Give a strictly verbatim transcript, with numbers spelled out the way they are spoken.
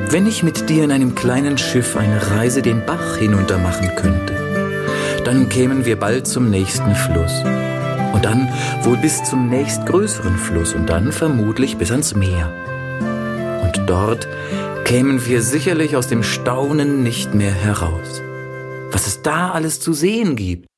Wenn ich mit dir in einem kleinen Schiff eine Reise den Bach hinunter machen könnte, dann kämen wir bald zum nächsten Fluss. Und dann wohl bis zum nächstgrößeren Fluss und dann vermutlich bis ans Meer. Und dort kämen wir sicherlich aus dem Staunen nicht mehr heraus. Was es da alles zu sehen gibt